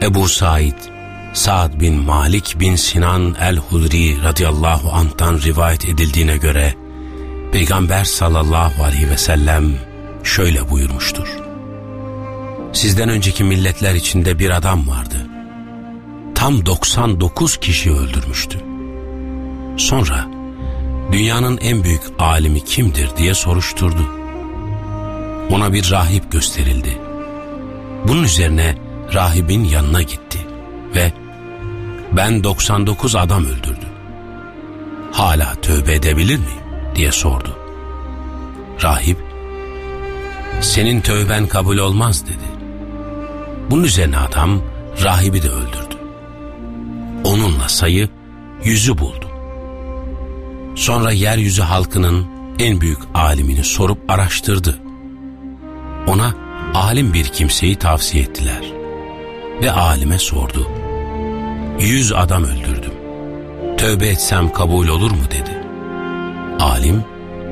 Ebu Said, Sa'd bin Malik bin Sinan el-Hudri radıyallahu anh'tan rivayet edildiğine göre Peygamber sallallahu aleyhi ve sellem şöyle buyurmuştur: Sizden önceki milletler içinde bir adam vardı. Tam 99 kişi öldürmüştü. Sonra dünyanın en büyük alimi kimdir diye soruşturdu. Ona bir rahip gösterildi. Bunun üzerine rahibin yanına gitti ve ben 99 adam öldürdüm. Hala tövbe edebilir miyim diye sordu. Rahip, senin tövben kabul olmaz dedi. Bunun üzerine adam rahibi de öldürdü. Onunla sayı 100'ü buldu. Sonra yeryüzü halkının en büyük alimini sorup araştırdı. Ona alim bir kimseyi tavsiye ettiler. Ve alime sordu. 100 adam öldürdüm. Tövbe etsem kabul olur mu dedi. Alim,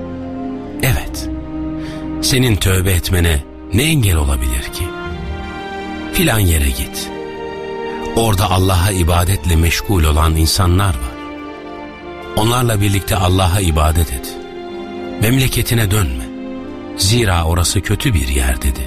evet, senin tövbe etmene ne engel olabilir ki? Filan yere git. Orada Allah'a ibadetle meşgul olan insanlar var. Onlarla birlikte Allah'a ibadet et. Memleketine dönme. Zira orası kötü bir yer dedi.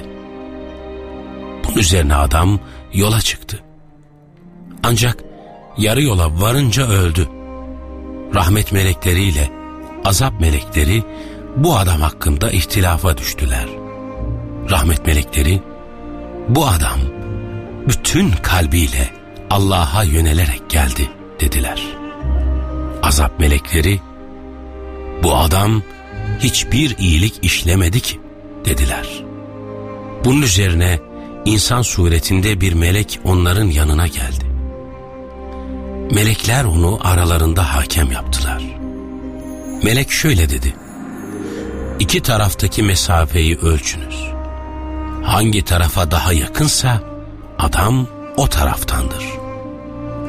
Bunun üzerine adam yola çıktı. Ancak yarı yola varınca öldü. Rahmet melekleriyle azap melekleri bu adam hakkında ihtilafa düştüler. Rahmet melekleri, bu adam bütün kalbiyle Allah'a yönelerek geldi dediler. Azap melekleri, bu adam hiçbir iyilik işlemedi ki dediler. Bunun üzerine insan suretinde bir melek onların yanına geldi. Melekler onu aralarında hakem yaptılar. Melek şöyle dedi: İki taraftaki mesafeyi ölçünüz. Hangi tarafa daha yakınsa adam o taraftandır.